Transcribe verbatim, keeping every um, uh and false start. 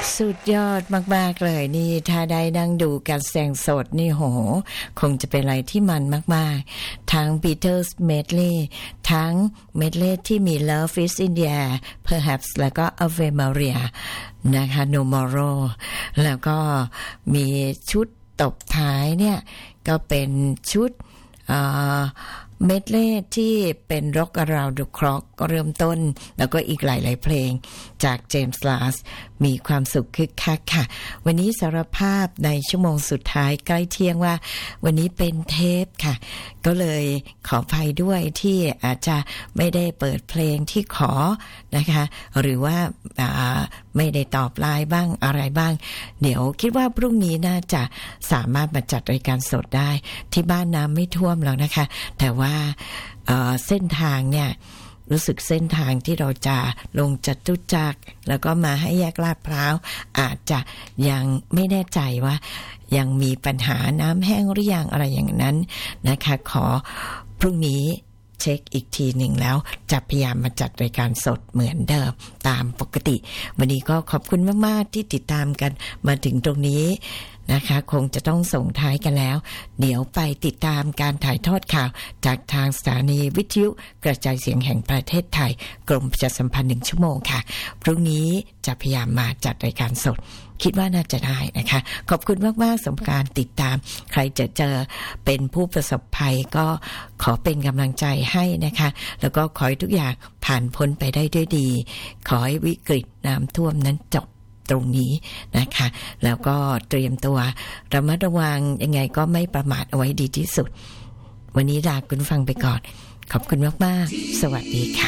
สุดยอดมากๆเลยนี่ถ้าได้นั่งดูการแสดงสดนี่โหคงจะเป็นอะไรที่มันมากๆทั้ง Beatles Medley ทั้ง Medley ที่มี Love is in the air Perhaps แล้วก็ Ave Maria นะคะ No More แล้วก็มีชุดตบท้ายเนี่ยก็เป็นชุดเมดเล่ที่เป็นร็อกอาราว์เดอะคล็อกก็เริ่มต้นแล้วก็อีกหลายๆเพลงจากเจมส์ลาสมีความสุขคึกคักค่ะวันนี้สารภาพในชั่วโมงสุดท้ายใกล้เที่ยงว่าวันนี้เป็นเทปค่ะก็เลยขออภัยด้วยที่อาจจะไม่ได้เปิดเพลงที่ขอนะคะหรือว่าไม่ได้ตอบไลน์บ้างอะไรบ้างเดี๋ยวคิดว่าพรุ่งนี้น่าจะสามารถมาจัดรายการสดได้ที่บ้านน้ำไม่ท่วมแล้วนะคะแต่ว่าเส้นทางเนี่ยรู้สึกเส้นทางที่เราจะลงจตุจักรแล้วก็มาให้แยกลาดพร้าวอาจจะยังไม่แน่ใจว่ายังมีปัญหาน้ำแห้งหรือยังอะไรอย่างนั้นนะคะขอพรุ่งนี้เช็คอีกทีหนึ่งแล้วจะพยายามมาจัดรายการสดเหมือนเดิมตามปกติวันนี้ก็ขอบคุณมากๆที่ติดตามกันมาถึงตรงนี้นะคะคงจะต้องส่งท้ายกันแล้วเดี๋ยวไปติดตามการถ่ายทอดข่าวจากทางสถานีวิทยุกระจายเสียงแห่งประเทศไทยกรมประชาสัมพันธ์หนึ่งชั่วโมงค่ะพรุ่งนี้จะพยายามมาจัดรายการสดคิดว่าน่าจะได้นะคะขอบคุณมากๆสำหรับการติดตามใครจะเจอเป็นผู้ประสบภัยก็ขอเป็นกำลังใจให้นะคะแล้วก็ขอให้ทุกอย่างผ่านพ้นไปได้ด้วยดีขอให้วิกฤตน้ำท่วมนั้นจบตรงนี้นะคะแล้วก็เตรียมตัวระมัดระวังยังไงก็ไม่ประมาทเอาไว้ดีที่สุดวันนี้ลาคุณฟังไปก่อนขอบคุณมากๆสวัสดีค่ะ